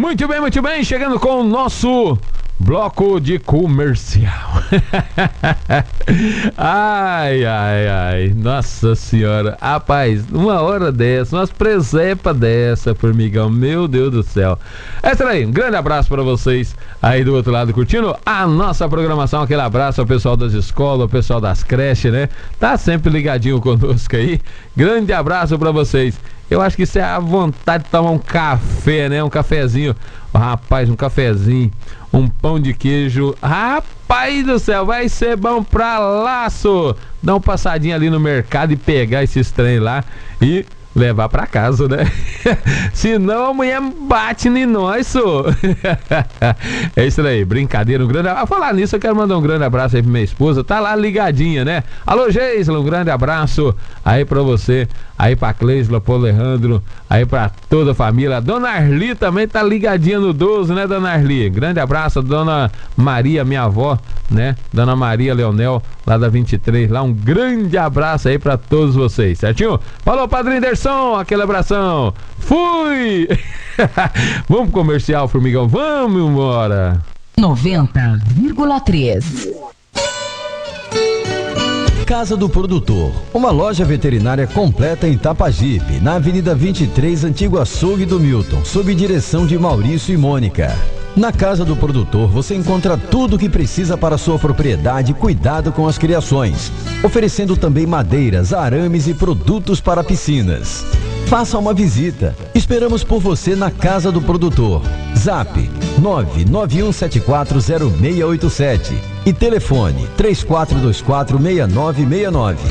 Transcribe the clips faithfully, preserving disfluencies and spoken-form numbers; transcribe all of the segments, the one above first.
Muito bem, muito bem, chegando com o nosso bloco de comercial. Ai, ai, ai, nossa senhora. Rapaz, uma hora dessa, umas presepas dessa, formigão, meu Deus do céu. É isso aí, um grande abraço para vocês aí do outro lado curtindo a nossa programação. Aquele abraço ao pessoal das escolas, ao pessoal das creches, né? Tá sempre ligadinho conosco aí. Grande abraço para vocês. Eu acho que isso é a vontade de tomar um café, né? Um cafezinho. Rapaz, um cafezinho, um pão de queijo. Rapaz do céu, vai ser bom pra laço. Dá uma passadinha ali no mercado e pegar esses trem lá e levar pra casa, né? Senão a mulher bate em nós, só. É isso aí, brincadeira, um grande abraço. Falar nisso, eu quero mandar um grande abraço aí pra minha esposa, tá lá ligadinha, né? Alô, Geisla, um grande abraço aí pra você, aí pra Cleisla, pro Alejandro, aí pra toda a família. A Dona Arli também tá ligadinha no doze, né, Dona Arli? Grande abraço a Dona Maria, minha avó, né? Dona Maria Leonel, lá da vinte e três, lá um grande abraço aí pra todos vocês, certinho? Falou, Padrinho Derson, aquele abração. Fui! Vamos pro comercial, formigão, vamos embora. noventa vírgula três. Casa do Produtor, uma loja veterinária completa em Itapajipe, na Avenida vinte e três, Antigo Açougue do Milton, sob direção de Maurício e Mônica. Na Casa do Produtor você encontra tudo o que precisa para sua propriedade e cuidado com as criações, oferecendo também madeiras, arames e produtos para piscinas. Faça uma visita. Esperamos por você na Casa do Produtor. Zap nove nove um sete quatro zero seis oito sete e telefone três quatro dois quatro seis nove seis nove.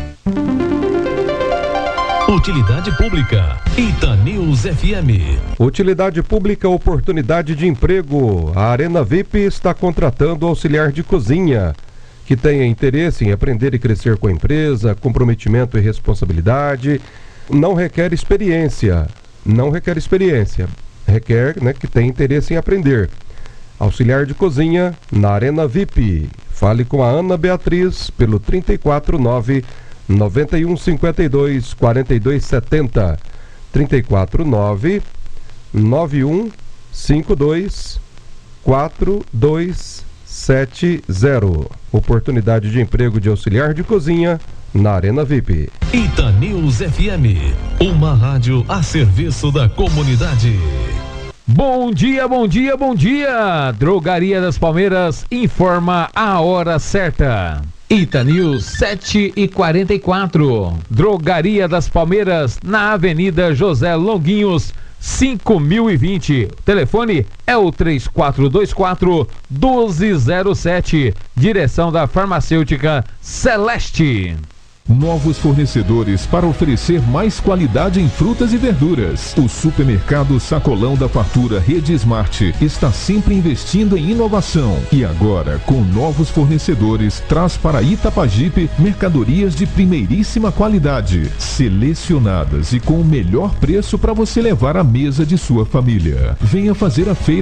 Utilidade Pública, Itanews F M. Utilidade Pública, oportunidade de emprego. A Arena V I P está contratando auxiliar de cozinha que tenha interesse em aprender e crescer com a empresa, comprometimento e responsabilidade. Não requer experiência, não requer experiência, requer, né, que tenha interesse em aprender. Auxiliar de cozinha na Arena V I P. Fale com a Ana Beatriz pelo trinta e quatro nove noventa e um cinquenta e dois quarenta e dois setenta, trinta e quatro nove noventa e um cinquenta e dois quarenta e dois setenta. Oportunidade de emprego de auxiliar de cozinha na Arena V I P. Itanews F M, uma rádio a serviço da comunidade. Bom dia, bom dia, bom dia! Drogaria das Palmeiras informa a hora certa. Itanews sete e quarenta e quatro. Drogaria das Palmeiras na Avenida José Longuinhos, cinco mil e vinte. Telefone é o três quatro dois quatro um dois zero sete. Direção da Farmacêutica Celeste. Novos fornecedores para oferecer mais qualidade em frutas e verduras. O supermercado Sacolão da Fartura Rede Smart está sempre investindo em inovação e agora, com novos fornecedores, traz para Itapajipe mercadorias de primeiríssima qualidade, selecionadas e com o melhor preço para você levar à mesa de sua família. Venha fazer a feira